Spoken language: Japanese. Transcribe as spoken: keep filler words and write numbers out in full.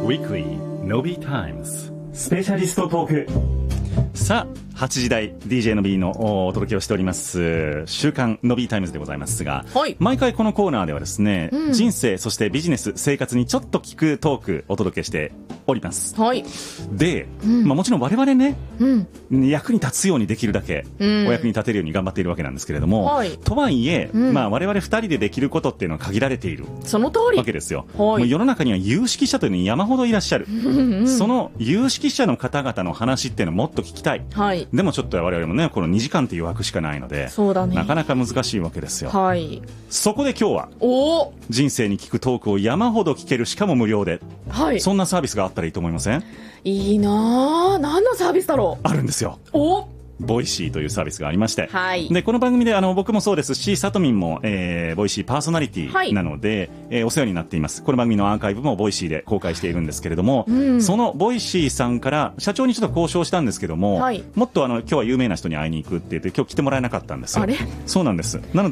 Weekly Nobi Times スペシャリストトーク。 さあはちじ台 ディージェー の B のお届けをしております週刊の B タイムズでございますが、はい、毎回このコーナーではですね、うん、人生そしてビジネス生活にちょっと聞くトークお届けしております、はい、で、うんまあ、もちろん我々ね、うん、役に立つようにできるだけ、うん、お役に立てるように頑張っているわけなんですけれども、はい、とはいえ、うんまあ、我々ふたりでできることっていうのは限られているその通りわけですよ、はい、 もう世の中には有識者というのに山ほどいらっしゃるその有識者の方々の話っていうのをもっと聞きたい、はい、でもちょっと我々もねこのにじかんという枠しかないのでそうだ、ね、なかなか難しいわけですよ、はい、そこで今日はお人生に聞くトークを山ほど聞けるしかも無料で、はい、そんなサービスがあったらいいと思いません？ いいなぁ。何のサービスだろう？ あるんですよ。 おボイシーというサービスがありまして、 はい、 でこの番組であの僕もそうですしさとみんも、えー、ボイシーパーソナリティなので、はいえー、お世話になっています。この番組のアーカイブもボイシーで公開しているんですけれども、うん、そのボイシーさんから社長にちょっと交渉したんですけども、はい、もっとあの今日は有名な人に会いに行くって言って今日来てもらえなかったんですよ。あれそうなんです。なので